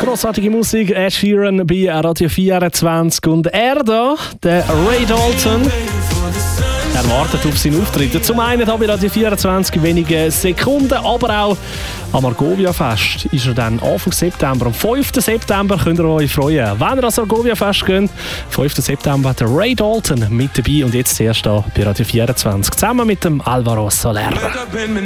Grossartige Musik, Ed Sheeran bei Radio 24 und er da, der Ray Dalton, er wartet auf seinen Auftritt. Zum einen hier bei Radio 24 wenige Sekunden, aber auch am Argovia-Fest ist er dann Anfang September. Am 5. September könnt ihr euch freuen. Wenn ihr ans Argovia-Fest geht, 5. September hat der Ray Dalton mit dabei und jetzt zuerst hier bei Radio 24 zusammen mit dem Alvaro Soler.